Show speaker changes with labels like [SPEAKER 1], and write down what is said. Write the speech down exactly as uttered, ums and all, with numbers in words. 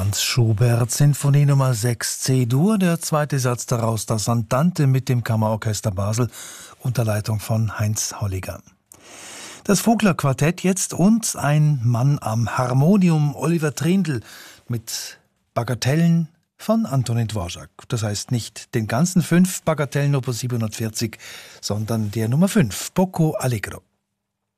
[SPEAKER 1] Franz Schubert, Sinfonie Nummer sechs C-Dur, der zweite Satz daraus, das Andante mit dem Kammerorchester Basel unter Leitung von Heinz Holliger. Das Vogler-Quartett jetzt und ein Mann am Harmonium, Oliver Trindl, mit Bagatellen von Antonin Dvorak. Das heißt nicht den ganzen fünf Bagatellen Opus siebenhundertvierzig, sondern der Nummer fünf, Poco Allegro.